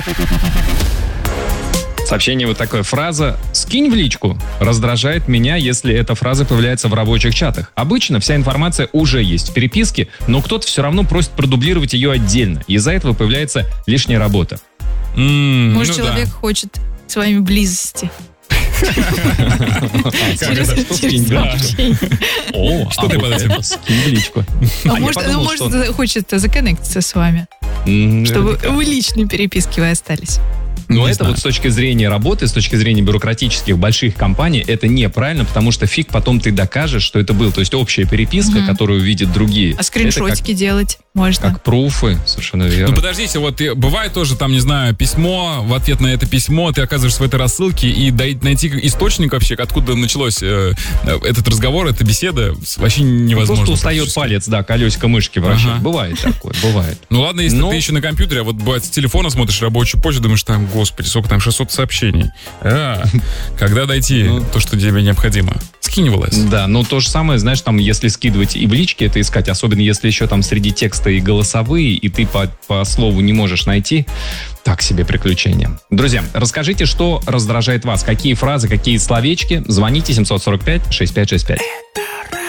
Сообщение вот такое. Фраза «скинь в личку» раздражает меня, если эта фраза появляется в рабочих чатах. Обычно вся информация уже есть в переписке, но кто-то все равно просит продублировать ее отдельно. Из-за этого появляется лишняя работа. Может, человек хочет с вами близости. Через сообщение. Что ты под этим? Скинь в личку. Может, хочет законнектиться с вами, чтобы в личной переписке вы остались. Но это вот с точки зрения работы, с точки зрения бюрократических больших компаний, это неправильно, потому что фиг потом ты докажешь, что это был. То есть общая переписка, которую видят другие. А скриншотики делать можно. Как пруфы, совершенно верно. Ну подождите, вот бывает тоже там, не знаю, письмо, в ответ на это письмо ты оказываешься в этой рассылке, и найти источник вообще, откуда началось этот разговор, эта беседа, вообще невозможно. Просто устает палец, да, колесико мышки вращать. Бывает такое, бывает. Ну ладно, если ты еще на компьютере, а вот бывает с телефона смотришь рабочую почту, думаешь, там, господи, сколько там, 600 сообщений. Когда дойти то, что тебе необходимо? Скинь в ЛС. Да, но то же самое, знаешь, там, если скидывать и в личке это искать, особенно если еще там среди текста и голосовые, и ты по слову не можешь найти, так себе приключения. Друзья, расскажите, что раздражает вас, какие фразы, какие словечки. Звоните 745-6565.